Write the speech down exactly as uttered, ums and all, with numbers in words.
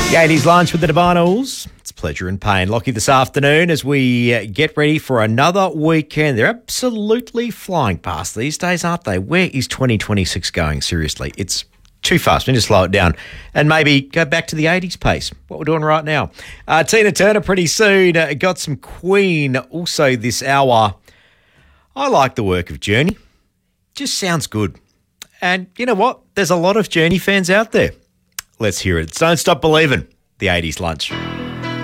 The eighties lunch with the Divinyls. It's pleasure and pain. Lockie this afternoon as we uh, get ready for another weekend. They're absolutely flying past these days, aren't they? Where is twenty twenty-six going? Seriously, it's too fast. We need to slow it down and maybe go back to the eighties pace, what we're doing right now. Uh, Tina Turner pretty soon. Uh, got some Queen also this hour. I like the work of Journey. Just sounds good. And you know what? There's a lot of Journey fans out there. Let's hear it. It's Don't Stop Believing, the eighties lunch.